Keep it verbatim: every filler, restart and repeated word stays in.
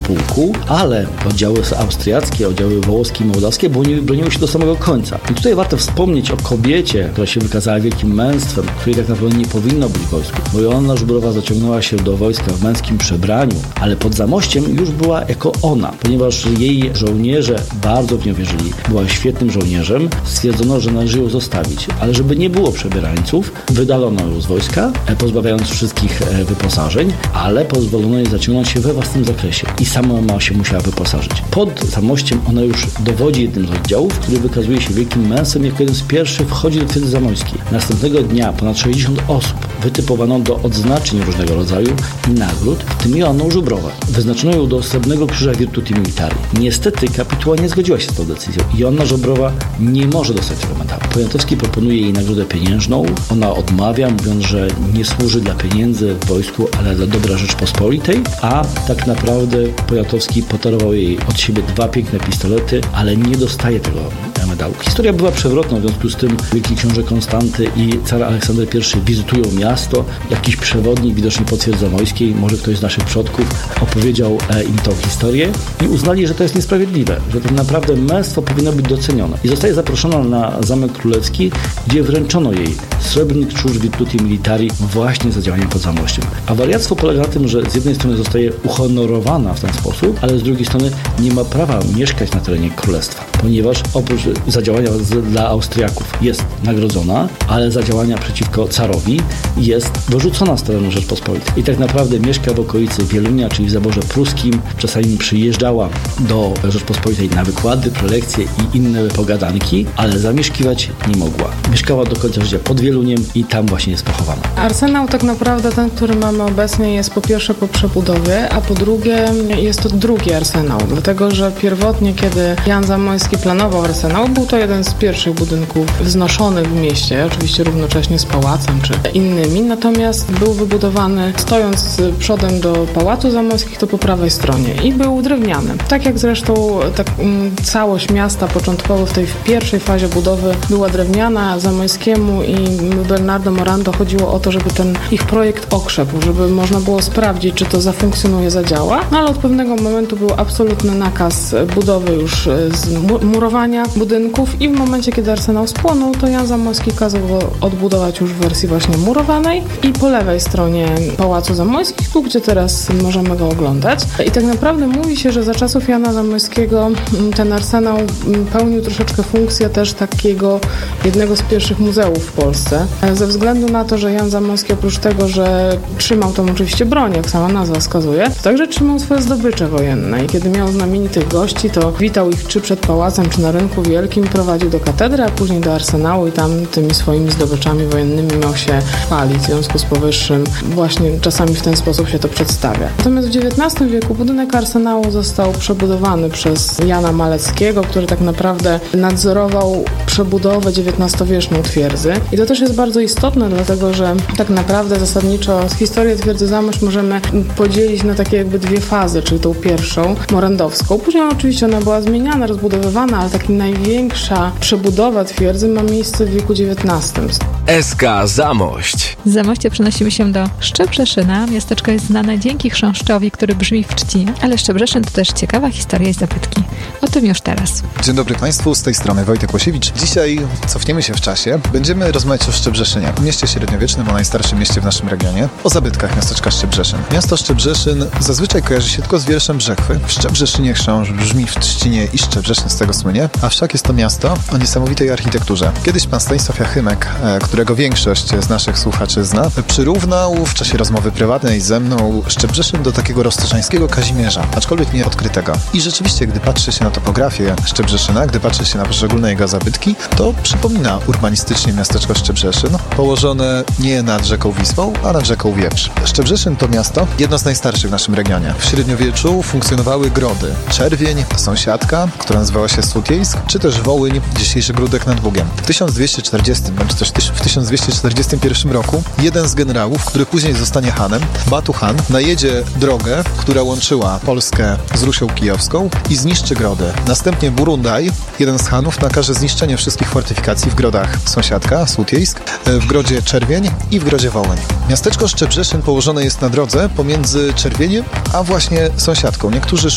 pułku, ale oddziały austriackie, oddziały włoskie i mołdawskie broniły, broniły się do samego końca. I tutaj warto wspomnieć o kobiecie, która się wykazała wielkim męstwem, której tak naprawdę nie powinno być w wojsku. Bo Joanna Żubrowa zaciągnęła się do wojska w męskim przebraniu, ale pod Zamościem już była jako ona, ponieważ jej żołnierze bardzo w nią wierzyli. Była świetnym żołnierzem, stwierdzono, że należy ją zostawić, ale żeby nie było przebierańców, wydalono ją z wojska, pozbawiając wszystkich wyposażeń, ale pozwolono jej zaciągnąć się we własnym zakresie i sama się musiała wyposażyć. Pod Zamościem ona już dowodzi jednym z oddziałów, który wykazuje się wielkim męstwem, jako jeden z pierwszych wchodzi do twierdzy zamojskiej. Następnego dnia ponad sześćdziesiąt osób wytypowano do odznaczeń różnego rodzaju i nagród, w tym Joanną Żubrowę. Wyznaczono ją do Srebrnego Krzyża Virtuti Militari. Niestety kapituła nie zgodziła się z tą decyzją i Joanna Żubrowa nie może dostać tego medalu. Poniatowski proponuje jej nagrodę pieniężną. Ona odmawia, mówiąc, że nie służy dla pieniędzy w wojsku, ale dla dobra Rzeczpospolitej, a tak naprawdę Poniatowski podarował jej od siebie dwa piękne pistolety, ale nie dostaje tego medalu. Historia była przewrotna, w związku z tym wielki książę Konstanty i car Aleksander I wizytują miasto. Jakiś przewodnik, widocznie po twierdzy zamojskiej, może ktoś z naszych przodków, opowiedział im tą historię i uznali, że to jest niesprawiedliwe, że tak naprawdę męstwo powinno być docenione. I zostaje zaproszona na Zamek Królewski, gdzie wręczono jej Srebrny Krzyż Virtuti Militari właśnie za działania pod Zamościem. A wariactwo polega na tym, że z jednej strony zostaje uhonorowana w ten sposób, ale z drugiej strony nie ma prawa mieszkać na terenie królestwa, ponieważ oprócz za działania z, dla Austriaków jest nagrodzona, ale za działania przeciwko carowi jest wyrzucona z terenu Rzeczpospolitej. I tak naprawdę mieszka w okolicy Wielunia, czyli w zaborze pruskim. Czasami przyjeżdżała do Rzeczpospolitej na wykłady, prelekcje i inne pogadanki, ale zamieszkiwać nie mogła. Mieszkała do końca życia pod Wieluniem i tam właśnie jest pochowana. Arsenał tak naprawdę ten, który mamy obecnie, jest po pierwsze po przebudowie, a po drugie jest to drugi arsenał, dlatego że pierwotnie, kiedy Jan Zamoyski planował arsenał, był to jeden z pierwszych budynków wznoszonych w mieście, oczywiście równocześnie z pałacem czy innymi, natomiast był wybudowany stojąc przodem do Pałacu Zamoyskich, to po prawej stronie i był drewniany. Tak jak zresztą tak, m, całość miasta początkowo w tej w pierwszej fazie budowy była drewniana. Zamoyskiemu i Bernardo Morando chodziło o to, żeby ten ich projekt okrzepł, żeby można było sprawdzić, czy to zafunkcjonuje, zadziała, no ale od pewnego momentu był absolutny nakaz budowy już z murowania budynków i w momencie, kiedy arsenał spłonął, to Jan Zamoyski kazał go odbudować już w wersji właśnie murowanej i po lewej stronie Pałacu Zamoyskich, tu gdzie teraz możemy go oglądać. I tak naprawdę mówi się, że za czasów Jana Zamoyskiego ten arsenał pełnił troszeczkę funkcję też takiego jednego z pierwszych muzeów w Polsce. Ze względu na to, że Jan Zamoyski oprócz tego, że trzymał tam oczywiście broń, jak sama nazwa wskazuje, to także trzymał swoje zdobycze wojenne i kiedy miał znamienitych gości, to witał ich czy przed pałacem, czy na Rynku Wielkim, prowadził do katedry, a później do arsenału i tam tymi swoimi zdobyczami wojennymi miał się chwalić. W związku z powyższym właśnie czasami w ten sposób się to przedstawia. Natomiast w dziewiętnastym wieku budynek arsenału został przebudowany przez Jana Maleckiego, który tak naprawdę nadzorował przebudowę dziewiętnastowieczną twierdzy. I to też jest bardzo istotne, dlatego że tak naprawdę zasadniczo historię twierdzy Zamość możemy podzielić na takie jakby dwie fazy, czyli tą pierwszą, morandowską. Później oczywiście ona była zmieniana, rozbudowywana, ale taka największa przebudowa twierdzy ma miejsce w wieku dziewiętnastym. S K Zamość. Z Zamościa przenosimy się do Szczebrzeszyna. Miasteczko jest znane dzięki chrząszczowi, który brzmi w Trzcinie, ale Szczebrzeszyn to też ciekawa historia i zabytki. O tym już teraz. Dzień dobry Państwu, z tej strony Wojtek Łosiewicz. Dzisiaj cofniemy się w czasie. Będziemy rozmawiać o Szczebrzeszynie, mieście średniowiecznym, o najstarszym mieście w naszym regionie, o zabytkach miasteczka Szczebrzeszyn. Miasto Szczebrzeszyn zazwyczaj kojarzy się tylko z wierszem Brzechwy. W Szczebrzeszynie chrząszcz brzmi w Trzcinie i Szczebrzeszyn z tego słynie, a wszak jest to miasto o niesamowitej architekturze. Kiedyś pan Stanisław Jachymek, którego większość z naszych słuchaczy zna, przyrównał w czasie rozmowy prywatnej ze mną Szczebrzeszyn do takiego roztoczańskiego Kazimierza, aczkolwiek nie odkrytego. I rzeczywiście, gdy patrzy się na topografię Szczebrzeszyna, gdy patrzy się na poszczególne jego zabytki, to przypomina urbanistycznie miasteczko Szczebrzeszyn, położone nie nad rzeką Wisłą, a nad rzeką Wieprz. Szczebrzeszyn to miasto jedno z najstarszych w naszym regionie. W średniowieczu funkcjonowały grody. Czerwień, sąsiadka, która nazywała się Sutiejsk, czy też Wołyń, dzisiejszy Gródek nad Bugiem. W tysiąc dwieście czterdziestym bądź też w tysiąc dwieście czterdziestym pierwszym roku jeden z generałów, który później zostanie Hanem, Batu Han, najedzie drogę, która łączyła Polskę z Rusią Kijowską i zniszczy grody. Następnie Burundaj, jeden z Hanów, nakaże zniszczenie wszystkich fortyfikacji w grodach sąsiadka, Sutiejsk, w grodzie Czerwień i w grodzie Wołyń. Miasteczko Szczebrzeszyn położone jest na drodze pomiędzy Czerwieniem a właśnie sąsiadką. Niektórzy